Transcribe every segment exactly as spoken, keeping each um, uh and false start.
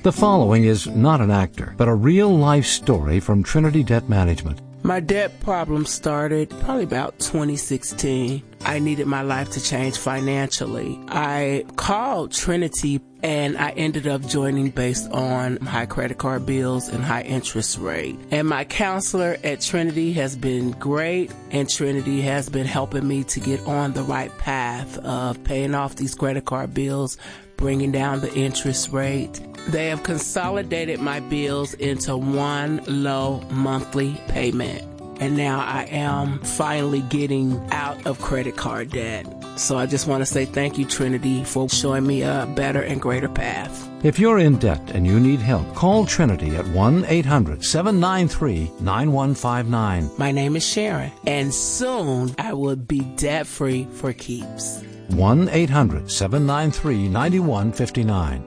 The following is not an actor, but a real-life story from Trinity Debt Management. My debt problem started probably about twenty sixteen. I needed my life to change financially. I called Trinity and I ended up joining based on high credit card bills and high interest rate. And my counselor at Trinity has been great, and Trinity has been helping me to get on the right path of paying off these credit card bills, bringing down the interest rate. They have consolidated my bills into one low monthly payment. And now I am finally getting out of credit card debt. So I just want to say thank you, Trinity, for showing me a better and greater path. If you're in debt and you need help, call Trinity at one eight hundred seven nine three nine one five nine. My name is Sharon, and soon I will be debt-free for keeps. one eight hundred seven nine three nine one five nine.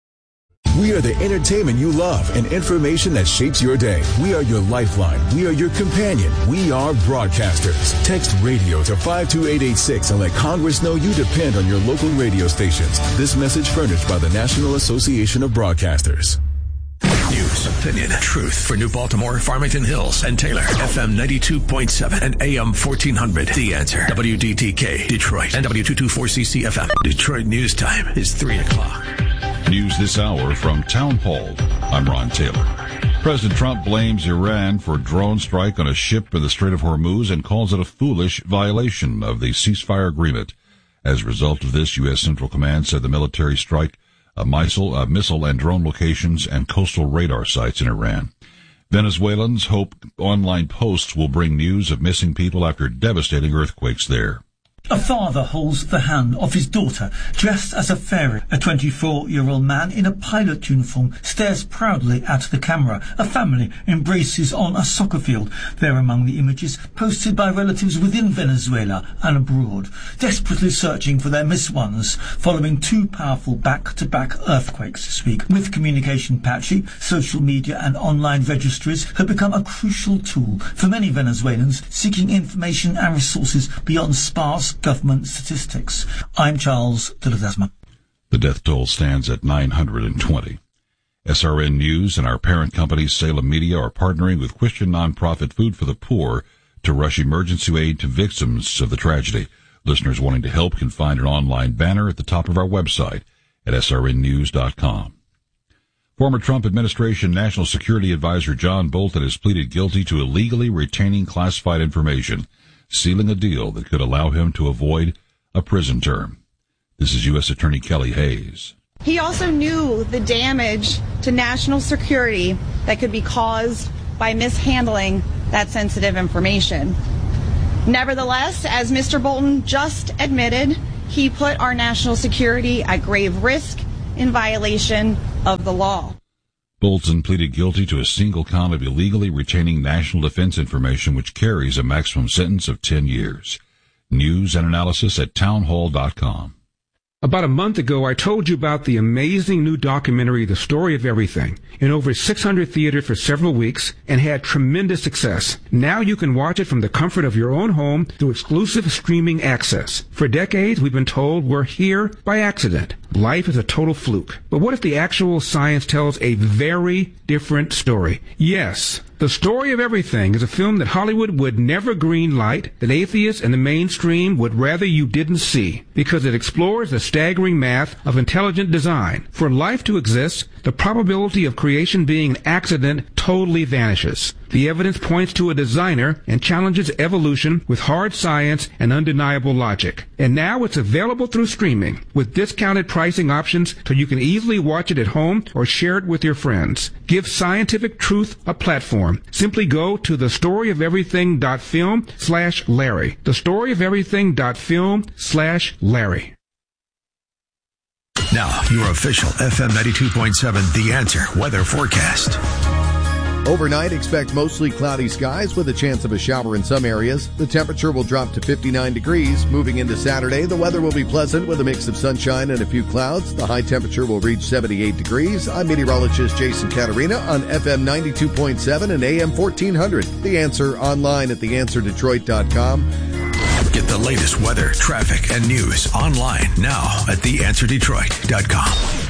We are the entertainment you love and information that shapes your day. We are your lifeline. We are your companion. We are broadcasters. Text radio to five two eight eight six and let Congress know you depend on your local radio stations. This message furnished by the National Association of Broadcasters. News, opinion, truth for New Baltimore, Farmington Hills, and Taylor. F M ninety-two point seven and A M fourteen hundred. The Answer. W D T K, Detroit, and W two twenty-four C C F M. Detroit News Time is three o'clock. News this hour from Town Hall. I'm Ron Taylor. President Trump blames Iran for a drone strike on a ship in the Strait of Hormuz and calls it a foolish violation of the ceasefire agreement. As a result of this, U S. Central Command said the military strike a missile, a missile and drone locations and coastal radar sites in Iran. Venezuelans hope online posts will bring news of missing people after devastating earthquakes there. A father holds the hand of his daughter, dressed as a fairy. A twenty-four-year-old man in a pilot uniform stares proudly at the camera. A family embraces on a soccer field. They're among the images posted by relatives within Venezuela and abroad, desperately searching for their missed ones following two powerful back-to-back earthquakes this week. With communication patchy, social media and online registries have become a crucial tool for many Venezuelans seeking information and resources beyond sparse government statistics. I'm Charles de Ledesma. The death toll stands at nine hundred twenty. S R N News and our parent company Salem Media are partnering with Christian nonprofit Food for the Poor to rush emergency aid to victims of the tragedy. Listeners wanting to help can find an online banner at the top of our website at S R N news dot com. Former Trump administration National Security Advisor John Bolton has pleaded guilty to illegally retaining classified information, sealing a deal that could allow him to avoid a prison term. This is U S. Attorney Kelly Hayes. He also knew the damage to national security that could be caused by mishandling that sensitive information. Nevertheless, as Mister Bolton just admitted, he put our national security at grave risk in violation of the law. Bolton pleaded guilty to a single count of illegally retaining national defense information, which carries a maximum sentence of ten years. News and analysis at townhall dot com. About a month ago, I told you about the amazing new documentary, The Story of Everything, in over six hundred theaters for several weeks and had tremendous success. Now you can watch it from the comfort of your own home through exclusive streaming access. For decades, we've been told we're here by accident. Life is a total fluke. But what if the actual science tells a very different story? Yes. The Story of Everything is a film that Hollywood would never greenlight, that atheists and the mainstream would rather you didn't see, because it explores the staggering math of intelligent design. For life to exist, the probability of creation being an accident totally vanishes. The evidence points to a designer and challenges evolution with hard science and undeniable logic. And now it's available through streaming with discounted pricing options so you can easily watch it at home or share it with your friends. Give scientific truth a platform. Simply go to thestoryoferything.film slash Larry. Thestoryoferything.film slash Larry. Now, your official F M ninety-two point seven The Answer weather forecast. Overnight, expect mostly cloudy skies with a chance of a shower in some areas. The temperature will drop to fifty-nine degrees. Moving into Saturday, the weather will be pleasant with a mix of sunshine and a few clouds. The high temperature will reach seventy-eight degrees. I'm meteorologist Jason Caterina on F M ninety-two point seven and A M fourteen hundred. The Answer online at the answer detroit dot com. Get the latest weather, traffic, and news online now at the answer detroit dot com.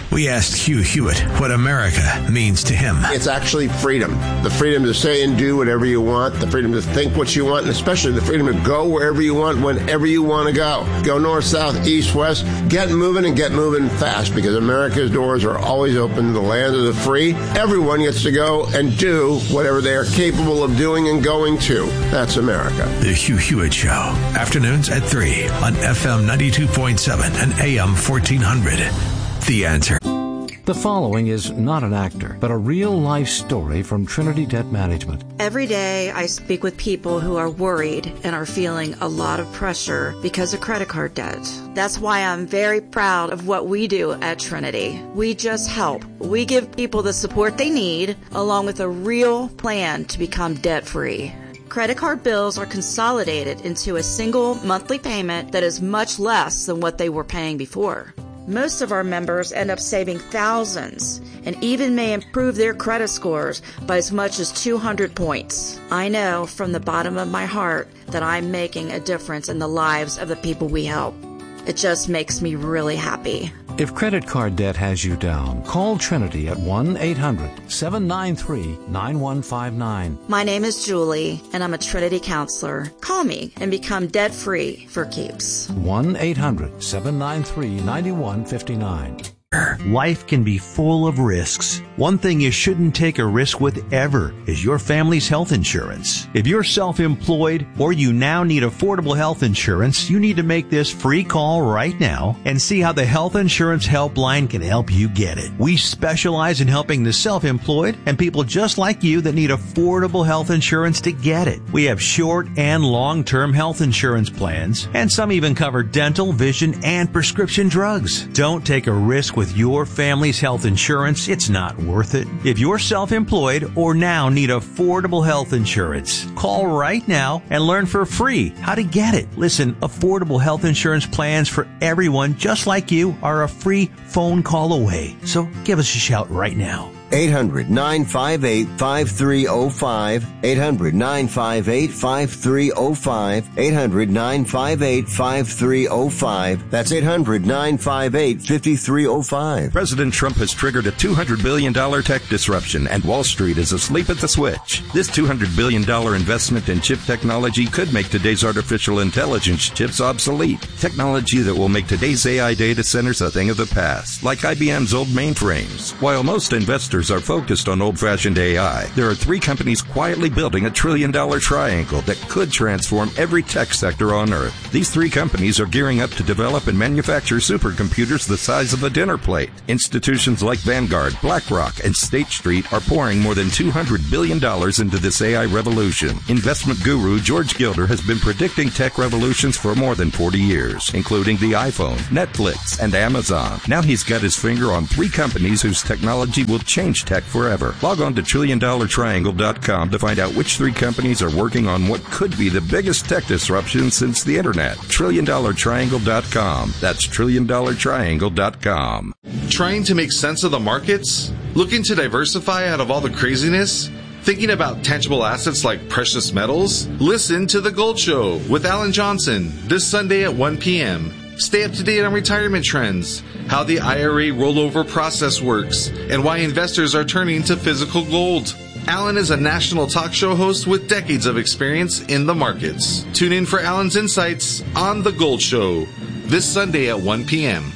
We asked Hugh Hewitt what America means to him. It's actually freedom. The freedom to say and do whatever you want, the freedom to think what you want, and especially the freedom to go wherever you want, whenever you want to go. Go north, south, east, west. Get moving and get moving fast, because America's doors are always open. The land of the free. Everyone gets to go and do whatever they are capable of doing and going to. That's America. The Hugh Hewitt Show. Afternoons at three on F M ninety-two point seven and A M fourteen hundred. The Answer. The following is not an actor, but a real-life story from Trinity Debt Management. Every day I speak with people who are worried and are feeling a lot of pressure because of credit card debt. That's why I'm very proud of what we do at Trinity. We just help. We give people the support they need, along with a real plan to become debt-free. Credit card bills are consolidated into a single monthly payment that is much less than what they were paying before. Most of our members end up saving thousands and even may improve their credit scores by as much as two hundred points. I know from the bottom of my heart that I'm making a difference in the lives of the people we help. It just makes me really happy. If credit card debt has you down, call Trinity at one eight hundred seven nine three nine one five nine. My name is Julie, and I'm a Trinity counselor. Call me and become debt-free for keeps. one eight hundred seven nine three nine one five nine. Life can be full of risks. One thing you shouldn't take a risk with ever is your family's health insurance. If you're self-employed or you now need affordable health insurance, you need to make this free call right now and see how the Health Insurance Helpline can help you get it. We specialize in helping the self-employed and people just like you that need affordable health insurance to get it. We have short and long-term health insurance plans, and some even cover dental, vision, and prescription drugs. Don't take a risk with your family's health insurance. It's not worth it. If you're self-employed or now need affordable health insurance, call right now and learn for free how to get it. Listen, affordable health insurance plans for everyone just like you are a free phone call away. So give us a shout right now. eight hundred nine five eight five three zero five. eight hundred nine five eight five three zero five. eight hundred nine five eight five three zero five. That's eight hundred nine five eight five three zero five. President Trump has triggered a two hundred billion dollars tech disruption, and Wall Street is asleep at the switch. This two hundred billion dollars investment in chip technology could make today's artificial intelligence chips obsolete. Technology that will make today's A I data centers a thing of the past, like I B M's old mainframes. While most investors are focused on old-fashioned A I, there are three companies quietly building a trillion-dollar triangle that could transform every tech sector on Earth. These three companies are gearing up to develop and manufacture supercomputers the size of a dinner plate. Institutions like Vanguard, BlackRock, and State Street are pouring more than two hundred billion dollars into this A I revolution. Investment guru George Gilder has been predicting tech revolutions for more than forty years, including the iPhone, Netflix, and Amazon. Now he's got his finger on three companies whose technology will change tech forever. Log on to trillion dollar triangle dot com to find out which three companies are working on what could be the biggest tech disruption since the internet. trillion dollar triangle dot com. That's trillion dollar triangle dot com. Trying to make sense of the markets? Looking to diversify out of all the craziness? Thinking about tangible assets like precious metals? Listen to The Gold Show with Alan Johnson this Sunday at one p.m. Stay up to date on retirement trends, how the I R A rollover process works, and why investors are turning to physical gold. Alan is a national talk show host with decades of experience in the markets. Tune in for Alan's insights on The Gold Show this Sunday at one p.m.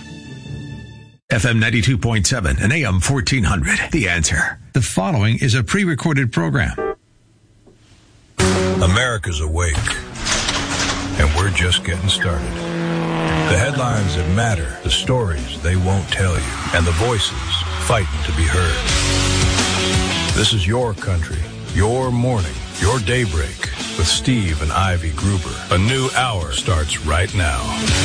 F M ninety-two point seven and A M fourteen hundred. The Answer. The following is a pre-recorded program. America's awake, and we're just getting started. The headlines that matter, the stories they won't tell you, and the voices fighting to be heard. This is your country, your morning, your daybreak with Steve and Ivy Gruber. A new hour starts right now.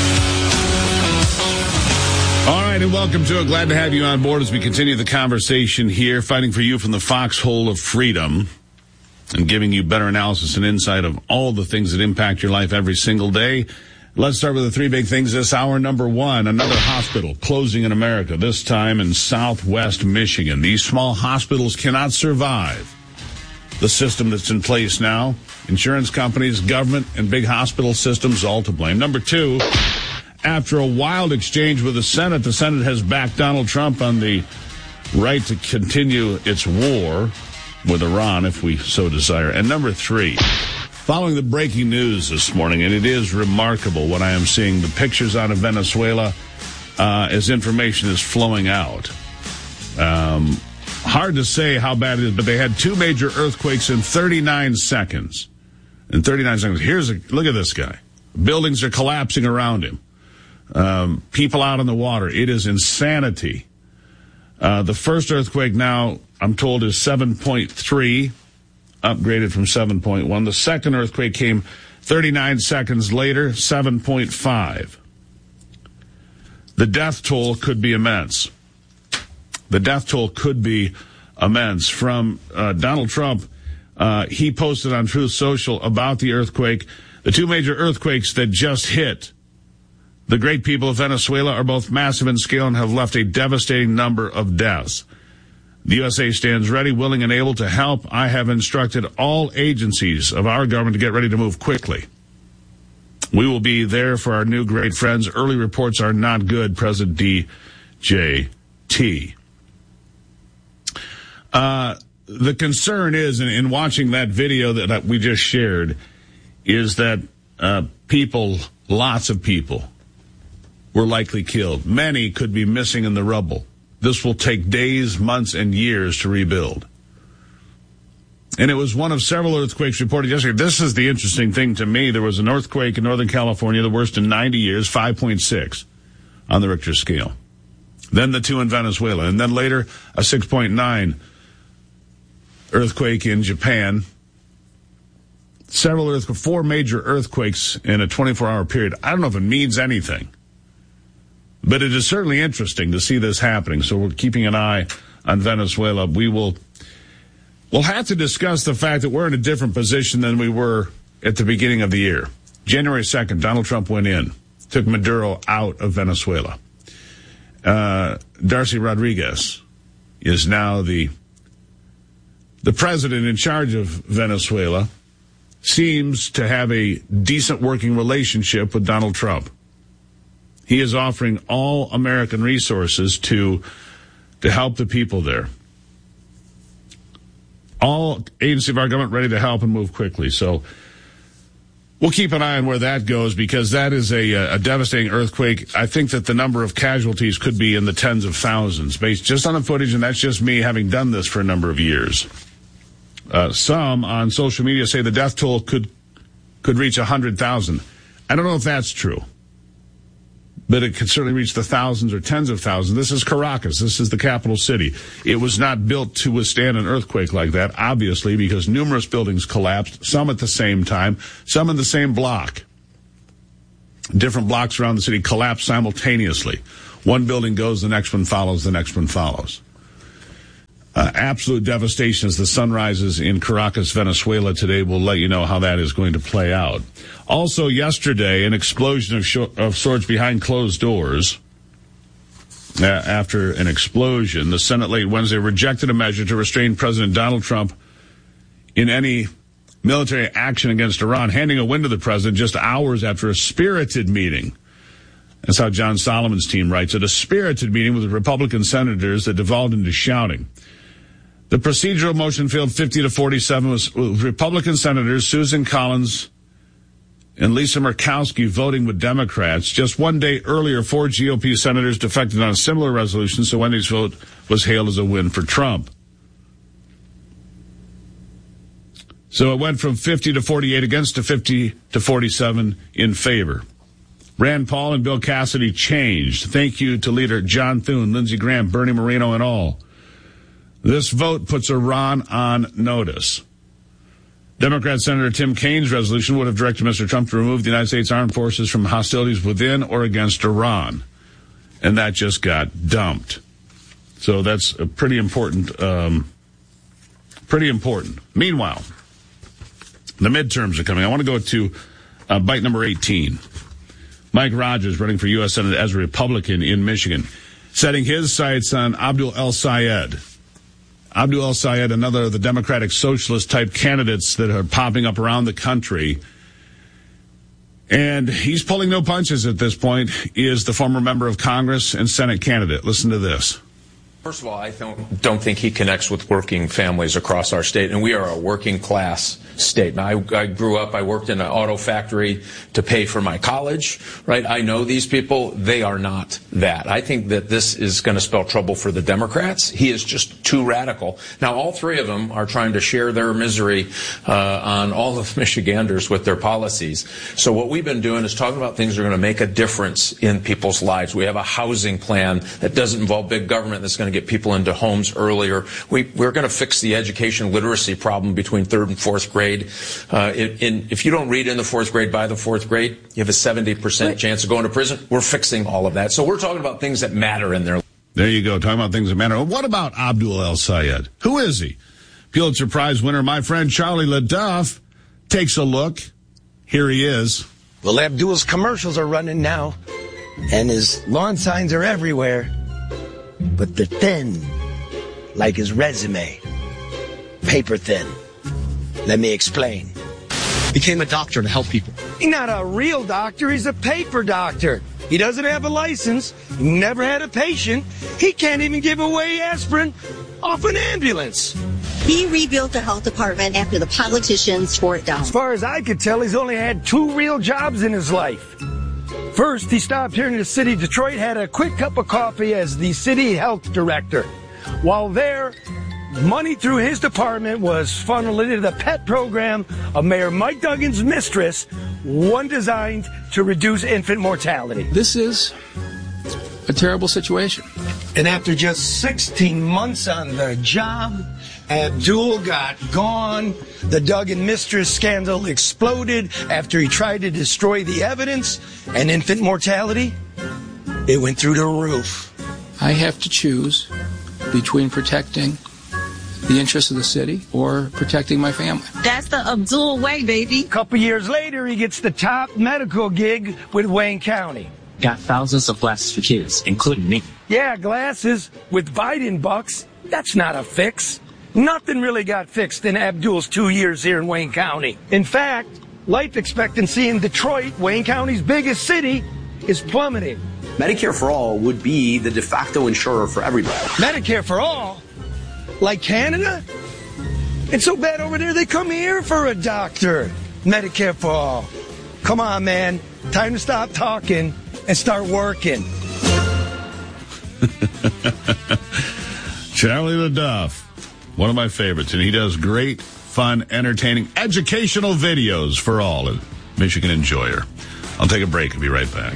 All right, and welcome to it. Glad to have you on board as we continue the conversation here, fighting for you from the foxhole of freedom and giving you better analysis and insight of all the things that impact your life every single day. Let's start with the three big things this hour. Number one, another hospital closing in America, this time in Southwest Michigan. These small hospitals cannot survive the system that's in place now. Insurance companies, government, and big hospital systems all to blame. Number two, after a wild exchange with the Senate, the Senate has backed Donald Trump on the right to continue its war with Iran, if we so desire. And number three, following the breaking news this morning, and it is remarkable what I am seeing, the pictures out of Venezuela uh, as information is flowing out. Um, hard to say how bad it is, but they had two major earthquakes in thirty-nine seconds. In thirty-nine seconds. Here's a look at this guy. Buildings are collapsing around him. Um, people out on the water. It is insanity. Uh, the first earthquake now, I'm told, is seven point three, upgraded from seven point one. The second earthquake came thirty-nine seconds later, seven point five. The death toll could be immense. The death toll could be immense. From uh, Donald Trump, uh, he posted on Truth Social about the earthquake. The two major earthquakes that just hit the great people of Venezuela are both massive in scale and have left a devastating number of deaths. The U S A stands ready, willing, and able to help. I have instructed all agencies of our government to get ready to move quickly. We will be there for our new great friends. Early reports are not good, President D J T. Uh, the concern is, in, in watching that video that, that we just shared, is that uh, people, lots of people, were likely killed. Many could be missing in the rubble. This will take days, months, and years to rebuild. And it was one of several earthquakes reported yesterday. This is the interesting thing to me. There was an earthquake in Northern California, the worst in ninety years, five point six on the Richter scale. Then the two in Venezuela. And then later, a six point nine earthquake in Japan. Several earthquakes, four major earthquakes in a twenty-four hour period. I don't know if it means anything, but it is certainly interesting to see this happening. So we're keeping an eye on Venezuela. We will we'll have to discuss the fact that we're in a different position than we were at the beginning of the year. January second, Donald Trump went in, took Maduro out of Venezuela. Uh, Darcy Rodriguez is now the the president in charge of Venezuela. Seems to have a decent working relationship with Donald Trump. He is offering all American resources to to help the people there. All agencies of our government ready to help and move quickly. So we'll keep an eye on where that goes, because that is a, a devastating earthquake. I think that the number of casualties could be in the tens of thousands based just on the footage, and that's just me having done this for a number of years. Uh, some on social media say the death toll could could reach one hundred thousand. I don't know if that's true, but it could certainly reach the thousands or tens of thousands. This is Caracas. This is the capital city. It was not built to withstand an earthquake like that, obviously, because numerous buildings collapsed, some at the same time, some in the same block. Different blocks around the city collapsed simultaneously. One building goes, the next one follows, the next one follows. Uh, absolute devastation as the sun rises in Caracas, Venezuela today. We'll let you know how that is going to play out. Also yesterday, an explosion of, sh- of sorts behind closed doors. Uh, after an explosion, the Senate late Wednesday rejected a measure to restrain President Donald Trump in any military action against Iran, handing a win to the president just hours after a spirited meeting. That's how John Solomon's team writes it. A spirited meeting with Republican senators that devolved into shouting. The procedural motion failed fifty to forty-seven with Republican senators Susan Collins and Lisa Murkowski voting with Democrats. Just one day earlier, four G O P senators defected on a similar resolution, so Wednesday's vote was hailed as a win for Trump. So it went from fifty to forty-eight against to fifty to forty-seven in favor. Rand Paul and Bill Cassidy changed. Thank you to leader John Thune, Lindsey Graham, Bernie Moreno, and all. This vote puts Iran on notice. Democrat Senator Tim Kaine's resolution would have directed Mister Trump to remove the United States Armed Forces from hostilities within or against Iran. And that just got dumped. So that's a pretty important, um, pretty important. Meanwhile, the midterms are coming. I want to go to uh, bite number eighteen. Mike Rogers, running for U S Senate as a Republican in Michigan, setting his sights on Abdul El-Sayed. Abdul El-Sayed, another of the Democratic Socialist-type candidates that are popping up around the country. And he's pulling no punches at this point, is the former member of Congress and Senate candidate. Listen to this. First of all, I don't, don't think he connects with working families across our state, and we are a working class state. Now, I, I grew up, I worked in an auto factory to pay for my college, right? I know these people. They are not that. I think that this is going to spell trouble for the Democrats. He is just too radical. Now, all three of them are trying to share their misery uh, on all of Michiganders with their policies. So what we've been doing is talking about things that are going to make a difference in people's lives. We have a housing plan that doesn't involve big government that's going to get people into homes earlier. We, we're going to fix the education literacy problem between third and fourth grade. Uh, in, in, if you don't read in the fourth grade by the fourth grade, you have a seventy percent chance of going to prison. We're fixing all of that. So we're talking about things that matter in their life. There you go, talking about things that matter. What about Abdul El-Sayed? Who is he? Pulitzer Prize winner, my friend Charlie LaDuff, takes a look. Here he is. Well, Abdul's commercials are running now, and his lawn signs are everywhere. But they're thin, like his resume. Paper thin. Let me explain. Became a doctor to help people. He's not a real doctor, he's a paper doctor. He doesn't have a license, never had a patient. He can't even give away aspirin off an ambulance. He rebuilt the health department after the politicians tore it down. As far as I could tell, he's only had two real jobs in his life. First, he stopped here in the city of Detroit, had a quick cup of coffee as the city health director. While there, money through his department was funneled into the pet program of Mayor Mike Duggan's mistress, one designed to reduce infant mortality. This is a terrible situation. And after just sixteen months on the job, Abdul got gone. The Duggan mistress scandal exploded after he tried to destroy the evidence, and infant mortality, it went through the roof. I have to choose between protecting the interests of the city or protecting my family. That's the Abdul way, baby. A couple years later, he gets the top medical gig with Wayne County. Got thousands of glasses for kids, including me. Yeah, glasses with Biden bucks. That's not a fix. Nothing really got fixed in Abdul's two years here in Wayne County. In fact, life expectancy in Detroit, Wayne County's biggest city, is plummeting. Medicare for All would be the de facto insurer for everybody. Medicare for All? Like Canada? It's so bad over there, they come here for a doctor. Medicare for All. Come on, man. Time to stop talking and start working. Charlie LaDuff, one of my favorites, and he does great, fun, entertaining, educational videos for all, a Michigan enjoyer. I'll take a break and be right back.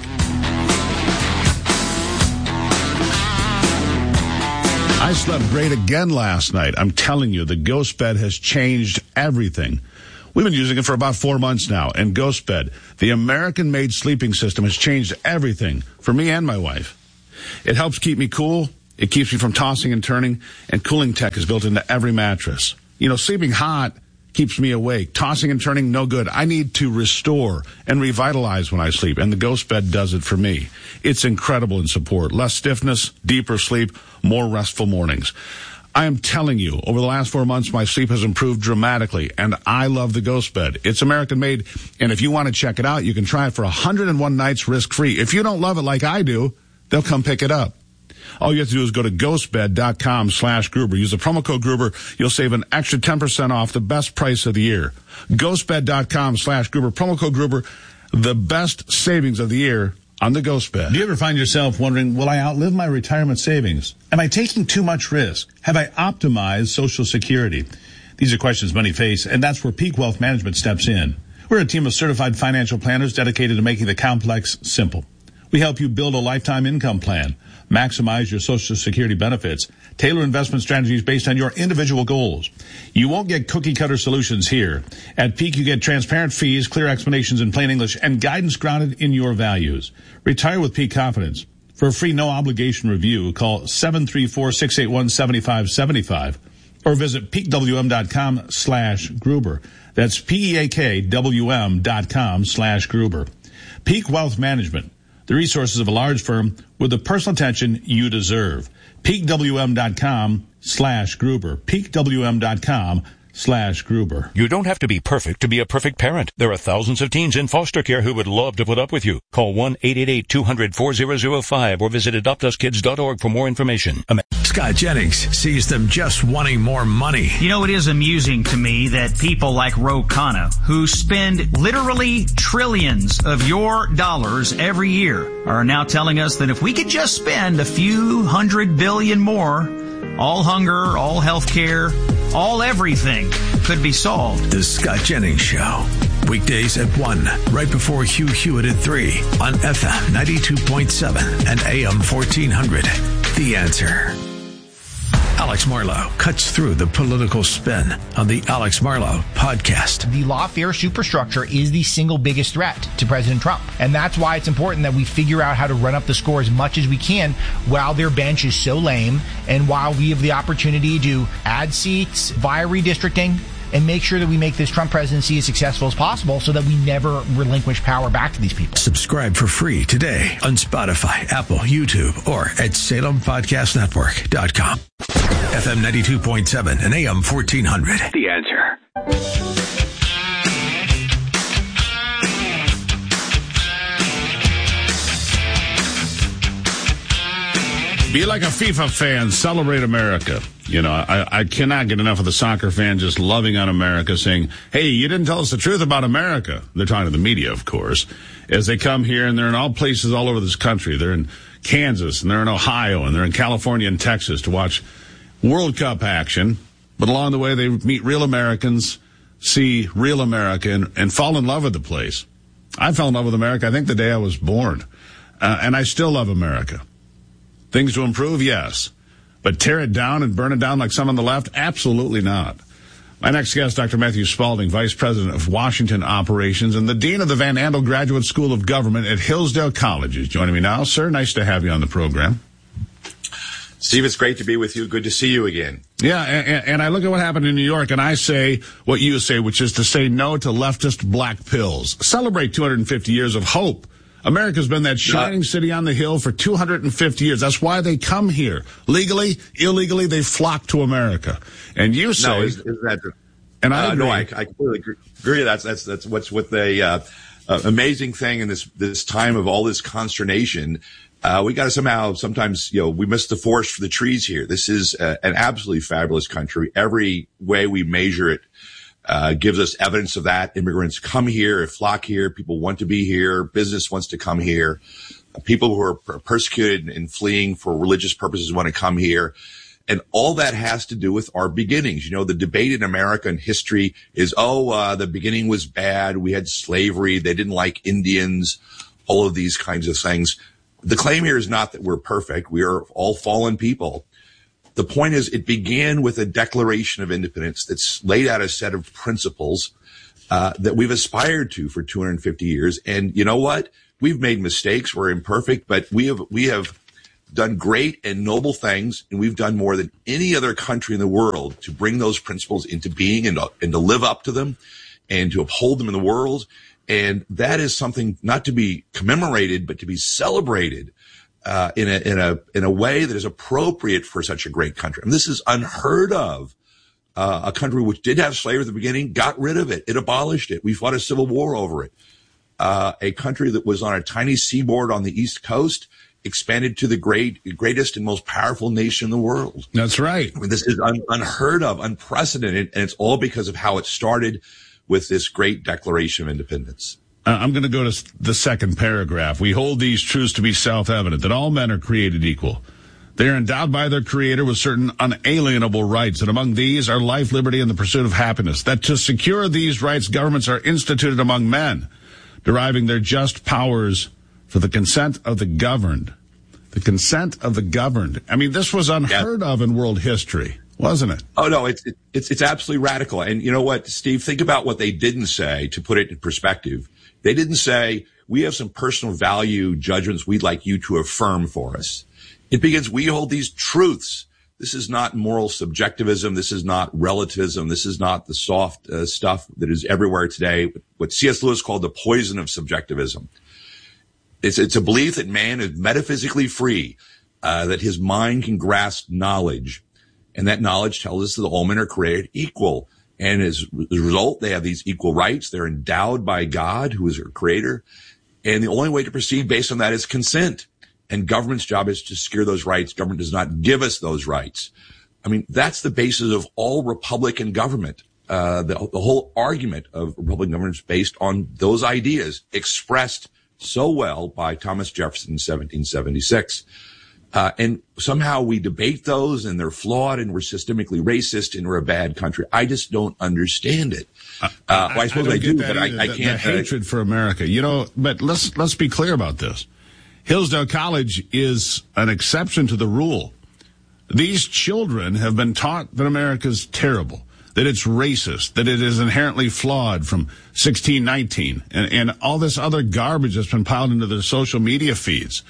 I slept great again last night. I'm telling you, the Ghost Bed has changed everything. We've been using it for about four months now, and Ghost Bed, the American-made sleeping system, has changed everything for me and my wife. It helps keep me cool. It keeps me from tossing and turning, and cooling tech is built into every mattress. You know, sleeping hot keeps me awake. Tossing and turning, no good. I need to restore and revitalize when I sleep, and the Ghost Bed does it for me. It's incredible in support. Less stiffness, deeper sleep, more restful mornings. I am telling you, over the last four months, my sleep has improved dramatically, and I love the Ghost Bed. It's American-made, and if you want to check it out, you can try it for one hundred one nights risk-free. If you don't love it like I do, they'll come pick it up. All you have to do is go to ghostbed.com slash Gruber. Use the promo code Gruber. You'll save an extra ten percent off the best price of the year. Ghostbed.com slash Gruber. Promo code Gruber. The best savings of the year on the Ghost Bed. Do you ever find yourself wondering, will I outlive my retirement savings? Am I taking too much risk? Have I optimized Social Security? These are questions many face, and that's where Peak Wealth Management steps in. We're a team of certified financial planners dedicated to making the complex simple. We help you build a lifetime income plan, maximize your Social Security benefits, tailor investment strategies based on your individual goals. You won't get cookie-cutter solutions here. At Peak, you get transparent fees, clear explanations in plain English, and guidance grounded in your values. Retire with Peak confidence. For a free no-obligation review, call seven three four, six eight one, seven five seven five or visit peakwm.com slash Gruber. That's P-E-A-K-W-M dot com slash Gruber. Peak Wealth Management. The resources of a large firm with the personal attention you deserve. peakwm.com slash Gruber. peakwm.com slash Gruber. You don't have to be perfect to be a perfect parent. There are thousands of teens in foster care who would love to put up with you. Call one eight eight eight, two hundred, four thousand five or visit adopt us kids dot org for more information. Scott Jennings sees them just wanting more money. You know, it is amusing to me that people like Ro Khanna, who spend literally trillions of your dollars every year, are now telling us that if we could just spend a few hundred billion more, all hunger, all health care, all everything could be solved. The Scott Jennings Show. Weekdays at one, right before Hugh Hewitt at three on F M ninety-two point seven and A M fourteen hundred. The Answer. Alex Marlow cuts through the political spin on the Alex Marlow podcast. The lawfare superstructure is the single biggest threat to President Trump. And that's why it's important that we figure out how to run up the score as much as we can while their bench is so lame and while we have the opportunity to add seats via redistricting and make sure that we make this Trump presidency as successful as possible so that we never relinquish power back to these people. Subscribe for free today on Spotify, Apple, YouTube, or at Salem Podcast Network dot com. F M ninety-two point seven and A M fourteen hundred. The Answer. Be like a FIFA fan. Celebrate America. You know, I, I cannot get enough of the soccer fan just loving on America, saying, hey, you didn't tell us the truth about America. They're talking to the media, of course, as they come here, and they're in all places all over this country. They're in Kansas, and they're in Ohio, and they're in California and Texas to watch World Cup action. But along the way, they meet real Americans, see real America, and, and fall in love with the place. I fell in love with America, I think, the day I was born. Uh, and I still love America. Things to improve? Yes. But tear it down and burn it down like some on the left? Absolutely not. My next guest, Doctor Matthew Spalding, Vice President of Washington Operations and the Dean of the Van Andel Graduate School of Government at Hillsdale College, is joining me now. Sir, nice to have you on the program. Steve, it's great to be with you. Good to see you again. Yeah, and, and I look at what happened in New York, and I say what you say, which is to say no to leftist black pills. Celebrate two hundred fifty years of hope. America's been that shining city on the hill for two hundred fifty years. That's why they come here. Legally, illegally, they flock to America. And you say... No, isn't that true? And I uh, agree. No, I, I completely agree. agree. That's, that's, that's what's with the uh, uh, amazing thing in this, this time of all this consternation. Uh, we got to somehow, sometimes, you know, we miss the forest for the trees here. This is uh, an absolutely fabulous country. Every way we measure it uh, gives us evidence of that. Immigrants come here, flock here. People want to be here. Business wants to come here. Uh, people who are per- persecuted and fleeing for religious purposes want to come here. And all that has to do with our beginnings. You know, the debate in America and history is, oh, uh, the beginning was bad. We had slavery. They didn't like Indians, all of these kinds of things. The claim here is not that we're perfect. We are all fallen people. The point is it began with a Declaration of Independence that's laid out a set of principles uh, that we've aspired to for two hundred fifty years. And you know what? We've made mistakes. We're imperfect, but we have we have done great and noble things, and we've done more than any other country in the world to bring those principles into being and to, and to live up to them and to uphold them in the world. And that is something not to be commemorated, but to be celebrated uh, in a in a in a way that is appropriate for such a great country. And this is unheard of. Uh, a country which did have slavery at the beginning, got rid of it. It abolished it. We fought a civil war over it. Uh, a country that was on a tiny seaboard on the East Coast expanded to the great, greatest and most powerful nation in the world. That's right. I mean, this is un- unheard of, unprecedented, and it's all because of how it started with this great Declaration of Independence. Uh, I'm going to go to the second paragraph. We hold these truths to be self-evident, that all men are created equal. They are endowed by their Creator with certain unalienable rights, and among these are life, liberty, and the pursuit of happiness. That to secure these rights, governments are instituted among men, deriving their just powers for the consent of the governed. The consent of the governed. I mean, this was unheard yeah. of in world history, wasn't it? Oh, no, it's, it's, it's absolutely radical. And you know what, Steve, think about what they didn't say, to put it in perspective. They didn't say, we have some personal value judgments we'd like you to affirm for us. It begins, we hold these truths. This is not moral subjectivism. This is not relativism. This is not the soft uh, stuff that is everywhere today, what C S Lewis called the poison of subjectivism. It's, it's a belief that man is metaphysically free, uh, that his mind can grasp knowledge. And that knowledge tells us that all men are created equal. And as a result, they have these equal rights. They're endowed by God, who is their creator. And the only way to proceed based on that is consent. And government's job is to secure those rights. Government does not give us those rights. I mean, that's the basis of all Republican government. Uh, the, the whole argument of Republican government is based on those ideas expressed so well by Thomas Jefferson in seventeen seventy-six. Uh, and somehow we debate those and they're flawed and we're systemically racist and we're a bad country. I just don't understand it. Uh, well, I suppose I, I do, but I, I can't. The, the hatred uh, for America, you know, but let's, let's be clear about this. Hillsdale College is an exception to the rule. These children have been taught that America's terrible, that it's racist, that it is inherently flawed from sixteen nineteen, and, and all this other garbage that's been piled into their social media feeds.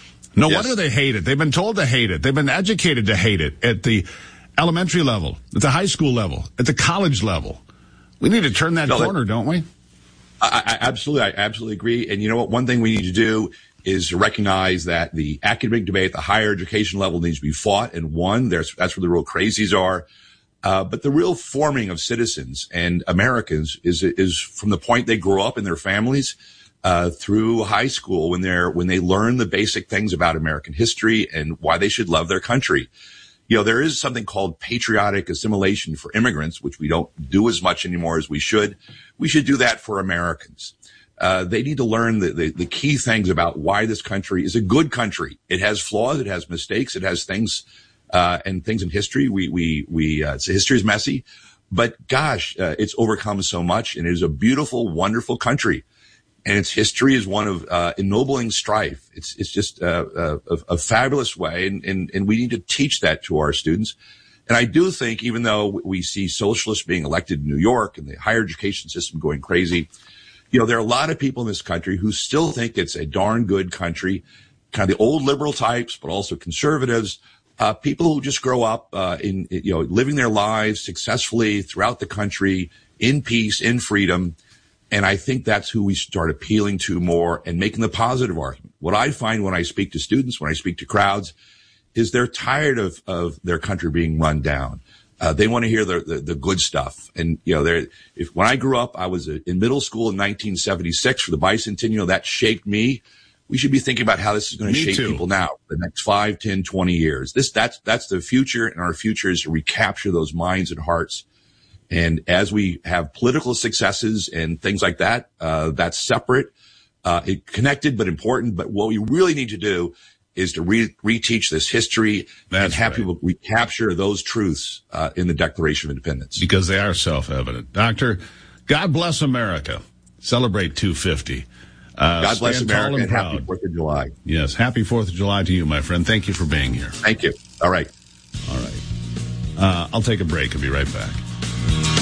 No yes. wonder they hate it. They've been told to hate it. They've been educated to hate it at the elementary level, at the high school level, at the college level. We need to turn that no, corner, that, don't we? I, I absolutely, I absolutely agree. And you know what? One thing we need to do is to recognize that the academic debate at the higher education level needs to be fought and won. There's, that's where the real crazies are. Uh, but the real forming of citizens and Americans is, is from the point they grow up in their families, uh, through high school when they're, when they learn the basic things about American history and why they should love their country. You know, there is something called patriotic assimilation for immigrants, which we don't do as much anymore as we should. We should do that for Americans. Uh, they need to learn the, the, the key things about why this country is a good country. It has flaws. It has mistakes. It has things, uh, and things in history. We, we, we, uh, so history is messy, but gosh, uh, it's overcome so much and it is a beautiful, wonderful country. And its history is one of, uh, ennobling strife. It's, it's just, uh, a, a, a fabulous way. And, and, and we need to teach that to our students. And I do think even though we see socialists being elected in New York and the higher education system going crazy, you know, there are a lot of people in this country who still think it's a darn good country, kind of the old liberal types, but also conservatives, uh, people who just grow up, uh, in, you know, living their lives successfully throughout the country in peace, in freedom. And I think that's who we start appealing to more and making the positive argument. What I find when I speak to students, when I speak to crowds, is they're tired of, of their country being run down. Uh, they want to hear the, the, the good stuff. And, you know, there, if, when I grew up, I was in middle school in nineteen seventy-six for the bicentennial. That shaped me. We should be thinking about how this is going to shape too. people now, the next five, ten, twenty years. This, that's, that's the future. And our future is to recapture those minds and hearts. And as we have political successes and things like that, uh, that's separate, uh, it connected, but important. But what we really need to do is to re- reteach this history That's and have right. people recapture those truths uh, in the Declaration of Independence. Because they are self-evident. Doctor, God bless America. Celebrate two fifty. Uh, God bless America and, and happy fourth of July. Yes, happy fourth of July to you, my friend. Thank you for being here. Thank you. All right. All right. Uh, I'll take a break and be right back.